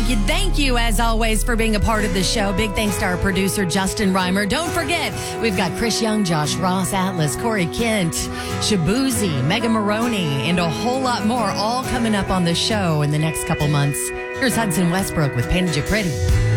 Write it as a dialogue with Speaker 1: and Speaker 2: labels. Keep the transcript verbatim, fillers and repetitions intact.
Speaker 1: Thank you. Thank you, as always, for being a part of the show. Big thanks to our producer, Justin Reimer. Don't forget, we've got Chris Young, Josh Ross, Atlas, Corey Kent, Shabuzi, Megan Maroney, and a whole lot more, all coming up on the show in the next couple months. Here's Hudson Westbrook with Painted You Pretty.